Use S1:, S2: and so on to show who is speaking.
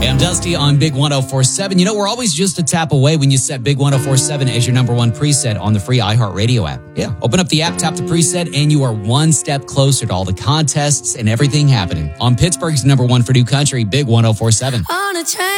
S1: Hey, I'm Dusty on Big 104.7. You know, we're always just a tap away when you set Big 104.7 as your number one preset on the free iHeartRadio app. Yeah. Open up the app, tap the preset, and you are one step closer to all the contests and everything happening on Pittsburgh's number one for new country, Big 104.7.